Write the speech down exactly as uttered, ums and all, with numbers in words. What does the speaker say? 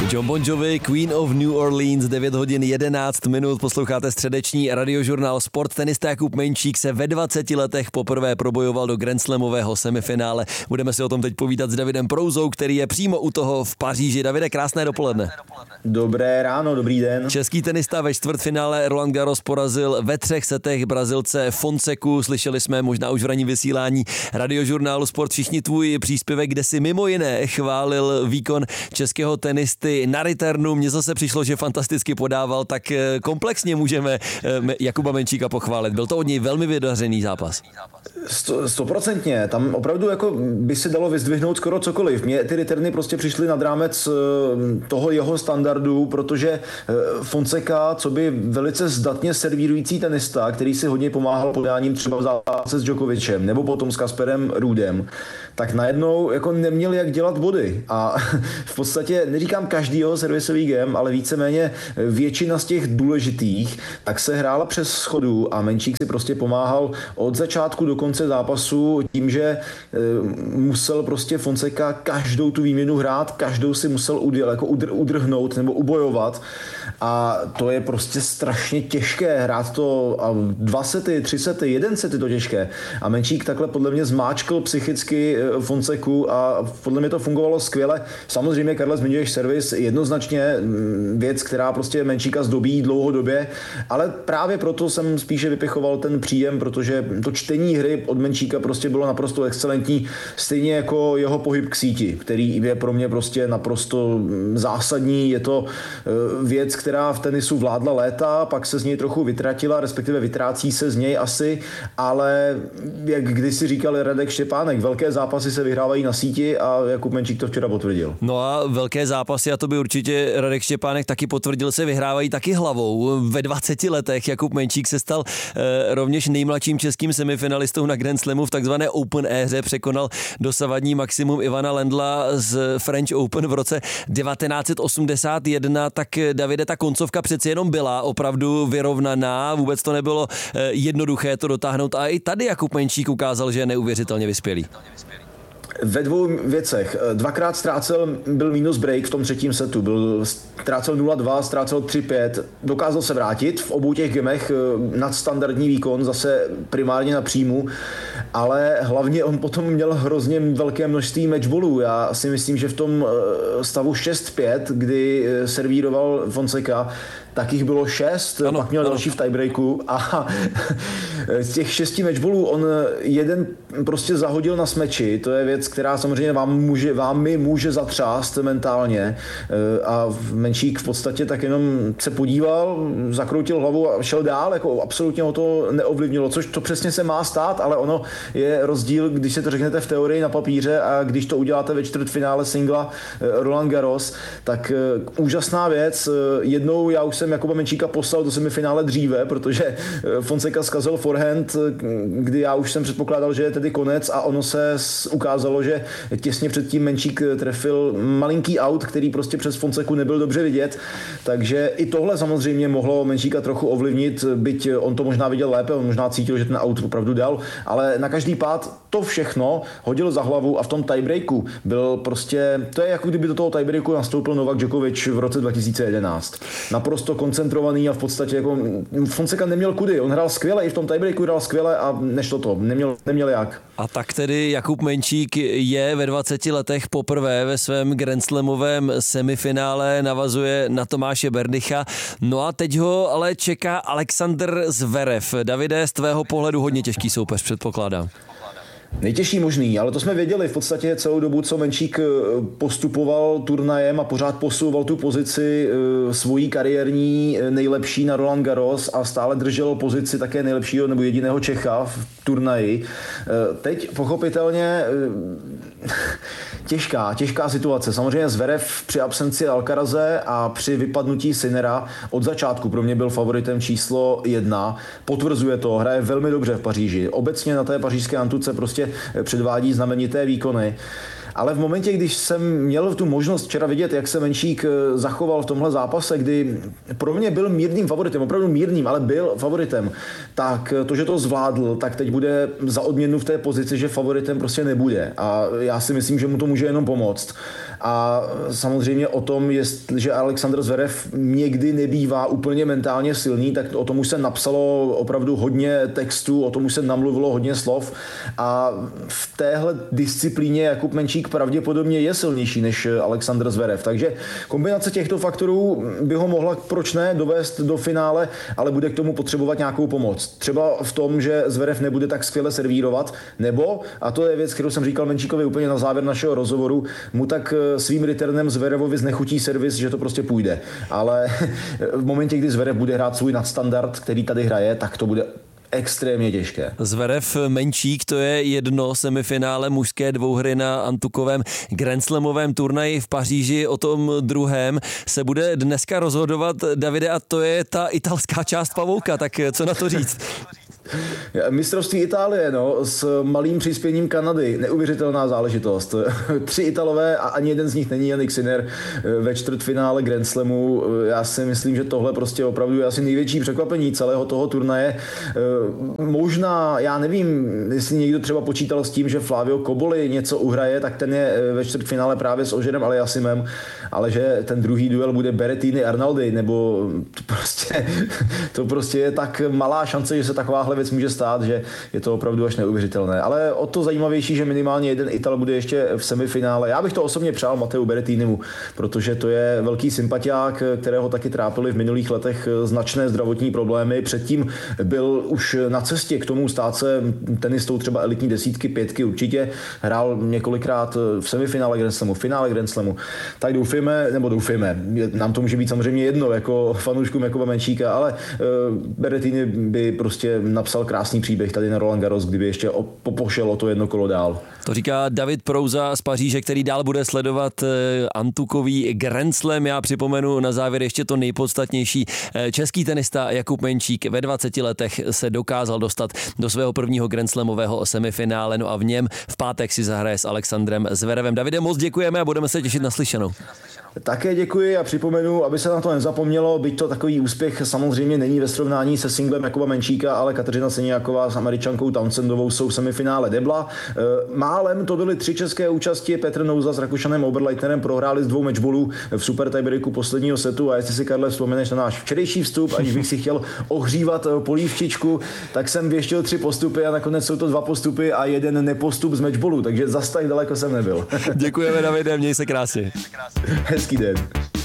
Jon Bon Jovi, Queen of New Orleans, devět hodin jedenáct minut, posloucháte středeční radiožurnál Sport. Tenista Jakub Menčík se ve dvaceti letech poprvé probojoval do Grand Slamového semifinále. Budeme si o tom teď povídat s Davidem Prouzou, který je přímo u toho v Paříži. Davide, krásné dopoledne. Dobré ráno, dobrý den. Český tenista ve čtvrtfinále Roland Garros porazil ve třech setech Brazilce Fonseku. Slyšeli jsme možná už v ranním vysílání radiožurnálu Sport všichni tvůj příspěvek, kde si mimo jiné chválil výkon českého tenisty na returnu. Mně zase přišlo, že fantasticky podával, tak komplexně můžeme Jakuba Menčíka pochválit. Byl to od něj velmi vydařený zápas. Stoprocentně. Tam opravdu jako by se dalo vyzdvihnout skoro cokoliv. Mně ty returny prostě přišly nad rámec toho jeho standardu, protože Fonseca, co by velice zdatně servírující tenista, který si hodně pomáhal podáním třeba v zápase s Djokovicem nebo potom s Kasperem Ruudem, tak najednou jako neměl jak dělat body. A v podstatě, neříkám každý jeho servisový game, ale víceméně většina z těch důležitých, tak se hrála přes schodu a Menčík si prostě pomáhal od začátku do konce zápasu tím, že musel prostě Fonseca každou tu výměnu hrát, každou si musel udělat, jako udr, udrhnout nebo ubojovat. A to je prostě strašně těžké hrát to a dva sety, tři sety, jeden set je to těžké. A Menčík takhle podle mě zmáčkl psychicky Fonseku a podle mě to fungovalo skvěle. Samozřejmě, Karle, zmiňuješ servis, jednoznačně věc, která prostě Menčíka zdobí dlouhodobě, ale právě proto jsem spíše vypichoval ten příjem, protože to čtení hry od Menčíka prostě bylo naprosto excelentní, stejně jako jeho pohyb k síti, který je pro mě prostě naprosto zásadní. Je to věc, která v tenisu vládla léta, pak se z něj trochu vytratila, respektive vytrácí se z něj asi, ale jak kdysi říkal Radek Štěpánek, velké zápasy se vyhrávají na síti a Jakub Menčík to včera potvrdil. No a velké zápasy, a to by určitě Radek Štěpánek taky potvrdil, se vyhrávají taky hlavou. Ve dvaceti letech Jakub Menčík se stal e, rovněž nejmladším českým semifinalistou na Grand Slamu v takzvané Open éře, překonal dosavadní maximum Ivana Lendla z French Open v roce devatenáct set osmdesát jedna. Tak Davide, ta koncovka přeci jenom byla opravdu vyrovnaná, vůbec to nebylo e, jednoduché to dotáhnout a i tady Jakub Menčík ukázal, že je neuvěřitelně vyspělý. Ve dvou věcech. Dvakrát ztrácel, byl minus break v tom třetím setu. Byl, ztrácel nula dva, ztrácel tři pět. Dokázal se vrátit v obou těch gemech nadstandardní výkon, zase primárně na příjmu, ale hlavně on potom měl hrozně velké množství matchballů. Já si myslím, že v tom stavu šest pět, kdy servíroval Fonseca, tak jich bylo šest, ano, pak měl ano. další v tiebreaku a z těch šesti matchballů on jeden prostě zahodil na smeči. To je věc, která samozřejmě vám, může, vám mi může zatřást mentálně a Menčík v podstatě tak jenom se podíval, zakroutil hlavu a šel dál, jako absolutně ho to neovlivnilo, což to přesně se má stát, ale ono je rozdíl, když se to řeknete v teorii na papíře a když to uděláte ve čtvrtfinále singla Roland Garros, tak úžasná věc. Jednou já už jsem Jakuba Menčíka poslal do semifinále dříve, protože Fonseca zkazil forehand, kdy já už jsem předpokládal, že je tedy konec a ono se ukázalo, že těsně předtím Menčík trefil malinký aut, který prostě přes Fonseku nebyl dobře vidět, takže i tohle samozřejmě mohlo Menčíka trochu ovlivnit, byť on to možná viděl lépe, on možná cítil, že ten aut opravdu dal, ale na každý pád to všechno hodil za hlavu a v tom tiebreaku byl prostě, to je jako kdyby do toho tiebreaku nastoupil Novak Djokovic v roce dva tisíce jedenáct. Naprosto koncentrovaný a v podstatě jako Fonseca neměl kudy, on hrál skvěle, i v tom tiebreaku hrál skvěle a nešlo to, neměl, neměl jak. A tak tedy Jakub Menčík je ve dvaceti letech poprvé ve svém Grand Slamovém semifinále, navazuje na Tomáše Berdycha. No a teď ho ale čeká Alexander Zverev. Davide, z tvého pohledu hodně těžký soupeř, předpokládám. Nejtěžší možný, ale to jsme věděli v podstatě celou dobu, co Menčík postupoval turnajem a pořád posouval tu pozici svojí kariérní nejlepší na Roland Garros a stále držel pozici také nejlepšího nebo jediného Čecha v turnaji. Teď pochopitelně těžká, těžká situace. Samozřejmě Zverev při absenci Alcaraze a při vypadnutí Sinnera od začátku pro mě byl favoritem číslo jedna. Potvrzuje to, hraje velmi dobře v Paříži. Obecně na té pařížské antuce prostě předvádí znamenité výkony. Ale v momentě, když jsem měl tu možnost včera vidět, jak se Menčík zachoval v tomhle zápase, kdy pro mě byl mírným favoritem, opravdu mírným, ale byl favoritem, tak to, že to zvládl, tak teď bude za odměnu v té pozici, že favoritem prostě nebude. A já si myslím, že mu to může jenom pomoct. A samozřejmě o tom, že Alexander Zverev někdy nebývá úplně mentálně silný, tak o tom už se napsalo opravdu hodně textů, o tom už se namluvilo hodně slov a v téhle disciplíně Jakub Menčík pravděpodobně je silnější než Alexander Zverev. Takže kombinace těchto faktorů by ho mohla, proč ne, dovést do finále, ale bude k tomu potřebovat nějakou pomoc. Třeba v tom, že Zverev nebude tak skvěle servírovat, nebo, a to je věc, kterou jsem říkal Menčíkovi úplně na závěr našeho rozhovoru, mu tak svým returnem Zverevovi znechutí servis, že to prostě půjde. Ale v momentě, kdy Zverev bude hrát svůj nadstandard, který tady hraje, tak to bude extrémně těžké. Zverev Menčík, to je jedno semifinále mužské dvouhry na antukovém grandslamovém turnaji v Paříži. O tom druhém se bude dneska rozhodovat, Davide, a to je ta italská část pavouka, tak co na to říct? Mistrovství Itálie, no, s malým přispěním Kanady. Neuvěřitelná záležitost. Tři Italové a ani jeden z nich není Jannik Sinner ve čtvrtfinále Grand Slamu. Já si myslím, že tohle prostě opravdu je asi největší překvapení celého toho turnaje. Možná, já nevím, jestli někdo třeba počítal s tím, že Flavio Cobolli něco uhraje, tak ten je ve čtvrtfinále právě s Ožerem Aliassimem, ale že ten druhý duel bude Berrettini Arnaldi, nebo to prostě, to prostě je tak malá šance, že se takováhle věc může stát, že je to opravdu až neuvěřitelné. Ale o to zajímavější, že minimálně jeden Ital bude ještě v semifinále. Já bych to osobně přál Matteu Berrettinimu, protože to je velký sympatiák, kterého taky trápili v minulých letech značné zdravotní problémy. Předtím byl už na cestě k tomu stát se tenistou třeba elitní desítky, pětky určitě. Hrál několikrát v semifinále Grand Slamu, v finále Grand Slamu. Tak doufejme, nebo doufejme, nám to může být samozřejmě jedno jako fanouškům Jakuba Menčíka, ale Berrettini by prostě napsal krásný příběh tady na Roland Garros, kdyby ještě popošel o to jedno kolo dál. To říká David Prouza z Paříže, který dál bude sledovat antukový Grand Slam. Já připomenu na závěr ještě to nejpodstatnější. Český tenista Jakub Menčík ve dvaceti letech se dokázal dostat do svého prvního Grand Slamového semifinále, no a v něm v pátek si zahraje s Alexandrem Zverevem. Davide, moc děkujeme a budeme se těšit na slyšenou. Také děkuji a připomenu, aby se na to nezapomnělo, byť to takový úspěch samozřejmě není ve srovnání se singlem Jakuba Menčíka, ale Kateřina Seniaková s Američankou Townsendovou jsou v semifinále debla. Málem to byly tři české účasti, Petr Nouza s Rakušanem Oberleitnerem prohráli z dvou matchballů v super tiebreaku posledního setu a jestli si, Karle, vzpomeneš na náš včerejší vstup, aniž bych si chtěl ohřívat polívčičku, tak jsem věštil tři postupy a nakonec jsou to dva postupy a jeden nepostup z matchballu, takže zas tak daleko jsem nebyl. Děkujeme, Davide, měj se krásně. Hezký den.